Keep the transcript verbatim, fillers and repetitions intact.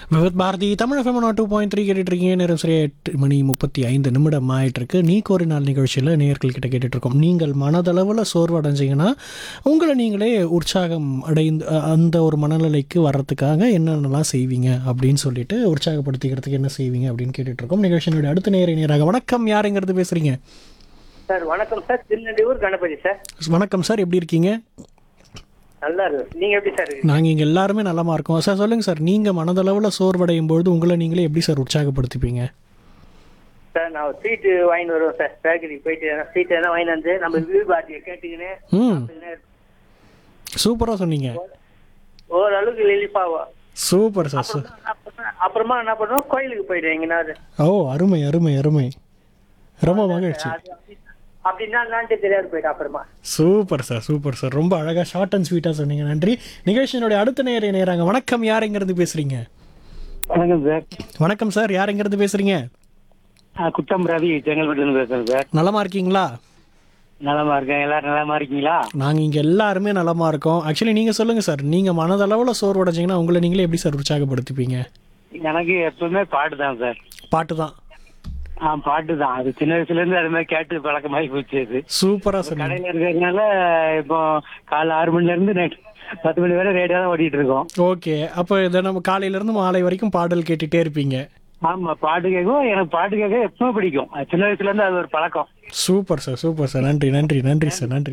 விவத் Bharathi Tamil FM two point three கேட்டுட்டு இருக்கீங்க. நேரம் சரியா எட்டு மணி முப்பத்தி ஐந்து நிமிடம் ஆயிட்டு இருக்கு. நீக்கு ஒரு நாள் நிகழ்ச்சியில் நேயர்கள் கிட்ட கேட்டுட்டு இருக்கோம். நீங்கள் மனதளவில் சோர்வடைஞ்சிங்கன்னா உங்களை நீங்களே உற்சாகம் அடைந்து அ- அந்த ஒரு மனநிலைக்கு வர்றதுக்காக என்னென்னலாம் செய்வீங்க அப்படின்னு சொல்லிட்டு உற்சாகப்படுத்திக்கிறதுக்கு என்ன செய்வீங்க அப்படின்னு கேட்டுட்டு இருக்கோம். நிகழ்ச்சியினுடைய அடுத்த நேர நேராக வணக்கம், யாருங்கிறது பேசுறீங்க? சார் வணக்கம் சார், திருநெல்வேலூர் கணபதி சார். வணக்கம் சார், எப்படி இருக்கீங்க? நல்லா இருக்கு. நீங்க எப்படி சார் இருக்கீங்க? நாங்கள் இங்கே எல்லாருமே நலமா இருக்கோம் சார். சொல்லுங்கள் சார், நீங்கள் மனதளவில் சோர்வடையும் பொழுது உங்களை நீங்களே எப்படி சார் உற்சாகப்படுத்திப்பீங்க? சார் நான் ஒரு சீட்டு வாங்கிட்டு வருவேன் சார். பேக்கரிக்கு போயிட்டு சீட் எதனா வாங்கிட்டு வந்து நம்ம விழுபாட்டியை கேட்டுக்கின்னு ம், சூப்பராக சொன்னீங்க. ஓரளவுக்கு ரிலீஃபாகும். Super sir sir. அப்புறமா என்ன பண்ணுவோம், கோயிலுக்கு போயிடுவேன் எங்கனாவது. ஓ, அருமை அருமை அருமை, ரொம்ப மகிழ்ச்சி. அது அப்படி- அப்படின்னா என்னான்ட்டு தெரியாது போயிட்டு அப்புறமா. சூப்பர் சார் சூப்பர் சார், ரொம்ப அழகாக ஷார்ட் அண்ட் ஸ்வீட்டாக சொன்னீங்க, நன்றி. நிகழ்ச்சியினுடைய அடுத்த நேர நேராங்க. வணக்கம், யார் எங்கேருந்து பேசுகிறீங்க? வணக்கம் சார். வணக்கம் சார், யார் எங்கேருந்து பேசுகிறீங்க? நான் குட்டம் ரவி செங்கல்பட்டுலேருந்து பேசுறேன் சார். நலமா இருக்கீங்களா? நலமா இருக்கேன். எல்லாரும் நலமா இருக்கீங்களா? நாங்கள் இங்கே எல்லாருமே நலமா இருக்கோம். ஆக்சுவலி நீங்கள் சொல்லுங்கள் சார், நீங்கள் மனதளவில் சோர்வடைஞ்சிங்கன்னா உங்களை நீங்களே எப்படி சார் உற்சாகப்படுத்திப்பீங்க? எனக்கு எப்பவுமே பாட்டு தான் சார். பாட்டு தான். ஆ பாட்டு தான். அது சின்ன வயசுல இருந்து அது மாதிரி கேட்டு பழக்கமாகி போச்சு. அது சூப்பராக சொன்னீங்க. கடையில இருக்கிறதுனால இப்போ காலைல ஆறு மணில இருந்து நைட் பத்து மணி வரை ரேடியோ தான் ஓடிட்டு இருக்கோம். ஓகே, அப்போ இதை நம்ம காலையிலேருந்து மாலை வரைக்கும் பாடல் கேட்டுகிட்டே இருப்பீங்க. ஆமா, பாட்டு கேட்கும். எனக்கு பாட்டு கேட்க எப்பவும் பிடிக்கும். அது சின்ன வயசுல இருந்து அது ஒரு பழக்கம். சூப்பர் சார் சூப்பர் சார், நன்றி நன்றி நன்றி சார், நன்றி.